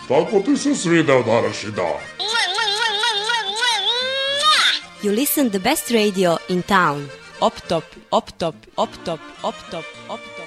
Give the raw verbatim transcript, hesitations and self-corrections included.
Tako ti se svideo današnji dan. You listen the best radio in town. Op top, op top, op top, op top, op top.